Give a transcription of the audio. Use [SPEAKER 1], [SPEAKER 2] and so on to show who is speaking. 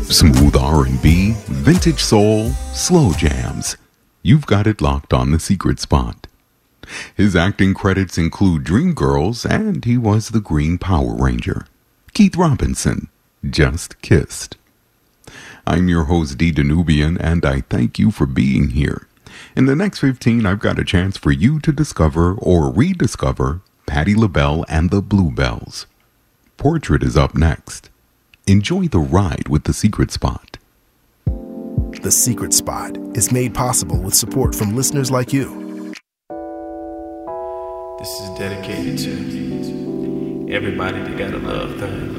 [SPEAKER 1] Smooth R&B, vintage soul, slow jams. You've got it locked on The Secret Spot. His acting credits include Dreamgirls, and he was the Green Power Ranger. Keith Robinson, Just Kissed. I'm your host, D. Danubian, and I thank you for being here. In the next 15, I've got a chance for you to discover or rediscover Patti LaBelle and the Bluebells. Portrait is up next. Enjoy the ride with The Secret Spot.
[SPEAKER 2] The Secret Spot is made possible with support from listeners like you.
[SPEAKER 3] This is dedicated to everybody that got a love thing.